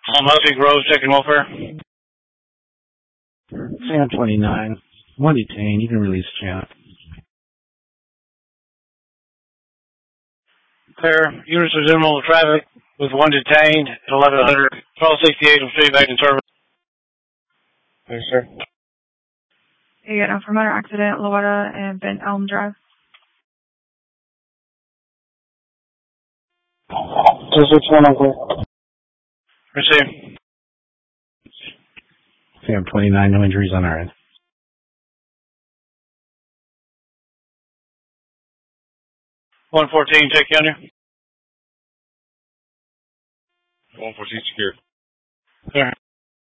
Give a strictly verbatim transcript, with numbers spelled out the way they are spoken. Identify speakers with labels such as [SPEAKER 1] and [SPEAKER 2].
[SPEAKER 1] Um, Husky Grove, checking welfare.
[SPEAKER 2] Sam twenty-nine. One detained. You can release Janet.
[SPEAKER 1] Clear. Units of general traffic with one detained at eleven hundred. twelve sixty-eight will see back in service. Yes, sir.
[SPEAKER 3] You get a minor accident, Loretta and Bent Elm Drive.
[SPEAKER 1] two six one, I'm clear. Receive.
[SPEAKER 2] Sam twenty-nine. No injuries on our end.
[SPEAKER 1] one fourteen, check yonder.
[SPEAKER 4] one fourteen secure.
[SPEAKER 1] Clear.